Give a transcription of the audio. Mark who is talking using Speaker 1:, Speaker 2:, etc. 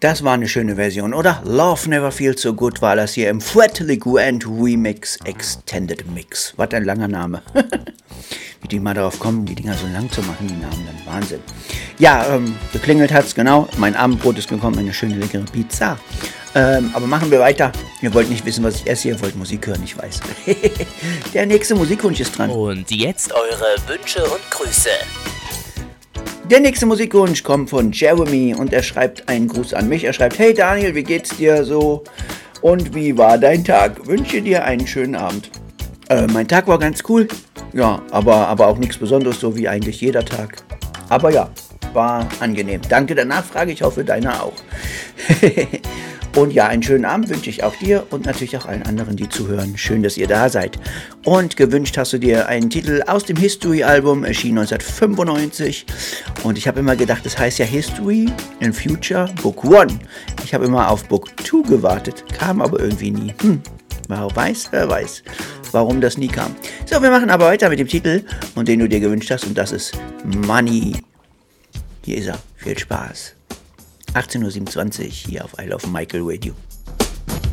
Speaker 1: Das war eine schöne Version, oder? Love Never Feels So Good war das hier im Fred LeGrand Remix Extended Mix. Was ein langer Name. Wie die mal darauf kommen, die Dinger so lang zu machen, die Namen, dann Wahnsinn. Ja, geklingelt hat's, genau. Mein Abendbrot ist gekommen, eine schöne leckere Pizza. Aber machen wir weiter. Ihr wollt nicht wissen, was ich esse, ihr wollt Musik hören, ich weiß. Der nächste Musikwunsch ist dran.
Speaker 2: Und jetzt eure Wünsche und Grüße.
Speaker 1: Der nächste Musikwunsch kommt von Jeremy und er schreibt einen Gruß an mich. Er schreibt: Hey Daniel, wie geht's dir so? Und wie war dein Tag? Wünsche dir einen schönen Abend. Mein Tag war ganz cool. Ja, aber auch nichts Besonderes, so wie eigentlich jeder Tag. Aber ja, war angenehm. Danke der Nachfrage, ich hoffe deiner auch. Und ja, einen schönen Abend wünsche ich auch dir und natürlich auch allen anderen, die zuhören. Schön, dass ihr da seid. Und gewünscht hast du dir einen Titel aus dem History-Album, erschien 1995. Und ich habe immer gedacht, das heißt ja History in Future Book 1. Ich habe immer auf Book 2 gewartet, kam aber irgendwie nie. Wer weiß, warum das nie kam. So, wir machen aber weiter mit dem Titel, und den du dir gewünscht hast, und das ist Money. Hier ist er. Viel Spaß. 18.27 Uhr hier auf I Love Michael Radio.